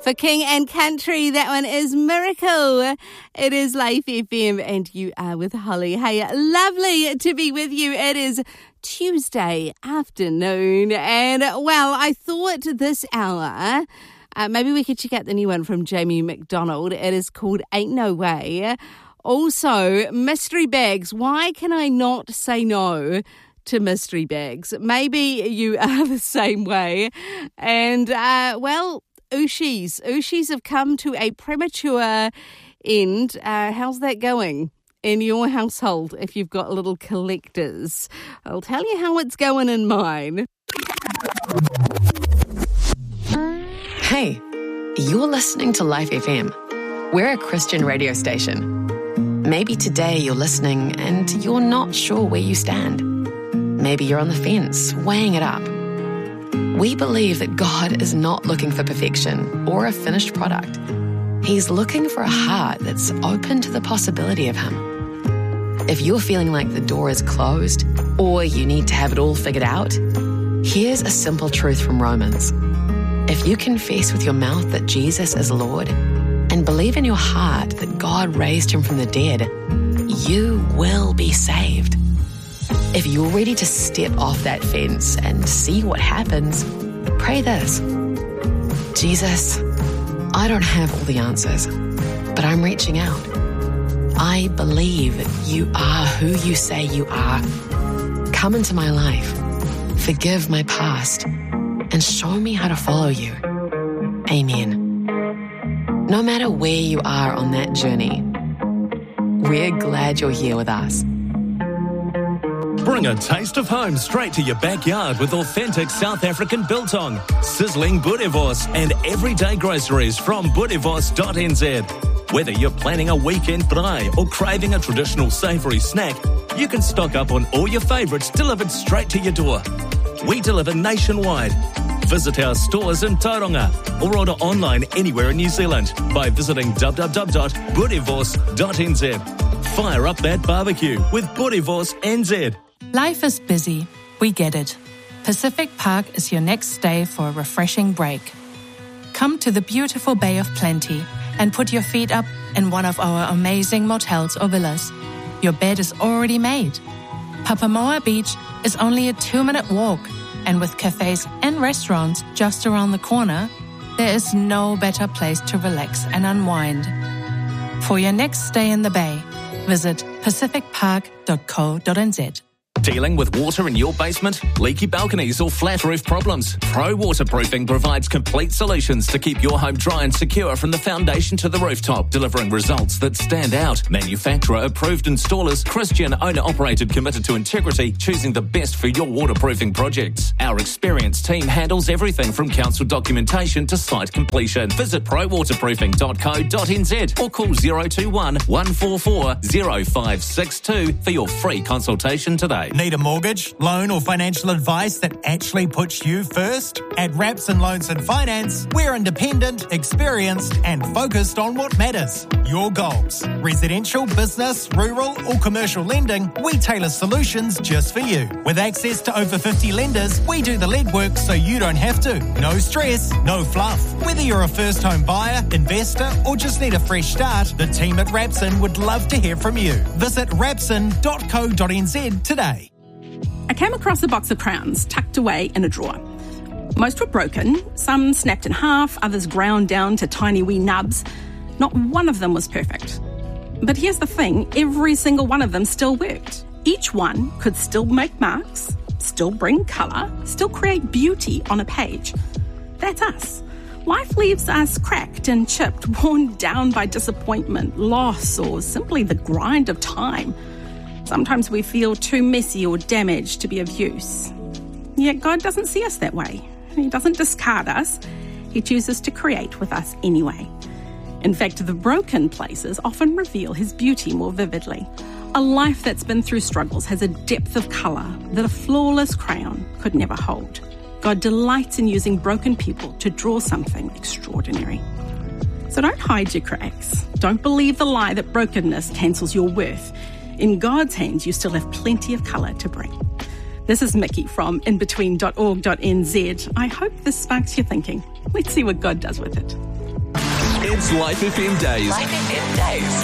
For King and Country, that one is Miracle. It is Life FM and you are with Holly. Hey, lovely to be with you. It is Tuesday afternoon and, well, I thought this hour, maybe we could check out the new one from Jamie McDonald. It is called Ain't No Way. Also, mystery bags. Why can I not say no to mystery bags? Maybe you are the same way. And, well, Ooshies have come to a premature end. How's that going in your household if you've got little collectors? I'll tell you how it's going in mine. Hey, you're listening to Life FM. We're a Christian radio station. Maybe today you're listening and you're not sure where you stand. Maybe you're on the fence, weighing it up. We believe that God is not looking for perfection or a finished product. He's looking for a heart that's open to the possibility of Him. If you're feeling like the door is closed or you need to have it all figured out, here's a simple truth from Romans. If you confess with your mouth that Jesus is Lord and believe in your heart that God raised Him from the dead, you will be saved. If you're ready to step off that fence and see what happens, pray this. Jesus, I don't have all the answers, but I'm reaching out. I believe that you are who you say you are. Come into my life, forgive my past, and show me how to follow you. Amen. No matter where you are on that journey, we're glad you're here with us. Bring a taste of home straight to your backyard with authentic South African biltong, sizzling boerewors and everyday groceries from boerewors.nz. Whether you're planning a weekend braai or craving a traditional savoury snack, you can stock up on all your favourites delivered straight to your door. We deliver nationwide. Visit our stores in Tauranga or order online anywhere in New Zealand by visiting www.boerewors.nz. Fire up that barbecue with Boerewors NZ. Life is busy. We get it. Pacific Park is your next stay for a refreshing break. Come to the beautiful Bay of Plenty and put your feet up in one of our amazing motels or villas. Your bed is already made. Papamoa Beach is only a 2-minute walk, and with cafes and restaurants just around the corner, there is no better place to relax and unwind. For your next stay in the Bay, visit pacificpark.co.nz. Dealing with water in your basement, leaky balconies or flat roof problems? Pro Waterproofing provides complete solutions to keep your home dry and secure from the foundation to the rooftop, delivering results that stand out. Manufacturer-approved installers, Christian owner-operated, committed to integrity, choosing the best for your waterproofing projects. Our experienced team handles everything from council documentation to site completion. Visit prowaterproofing.co.nz or call 021 144 0562 for your free consultation today. Need a mortgage, loan or financial advice that actually puts you first? At Rapson Loans and Finance, we're independent, experienced and focused on what matters. Your goals. Residential, business, rural or commercial lending, we tailor solutions just for you. With access to over 50 lenders, we do the legwork so you don't have to. No stress, no fluff. Whether you're a first home buyer, investor or just need a fresh start, the team at Rapson would love to hear from you. Visit rapson.co.nz today. I came across a box of crowns tucked away in a drawer. Most were broken, some snapped in half, others ground down to tiny wee nubs. Not one of them was perfect. But here's the thing, every single one of them still worked. Each one could still make marks, still bring colour, still create beauty on a page. That's us. Life leaves us cracked and chipped, worn down by disappointment, loss, or simply the grind of time. Sometimes we feel too messy or damaged to be of use. Yet God doesn't see us that way. He doesn't discard us. He chooses to create with us anyway. In fact, the broken places often reveal His beauty more vividly. A life that's been through struggles has a depth of colour that a flawless crayon could never hold. God delights in using broken people to draw something extraordinary. So don't hide your cracks. Don't believe the lie that brokenness cancels your worth. In God's hands, you still have plenty of colour to bring. This is Mickey from inbetween.org.nz. I hope this sparks your thinking. Let's see what God does with it. It's Life FM Days. Life FM Days.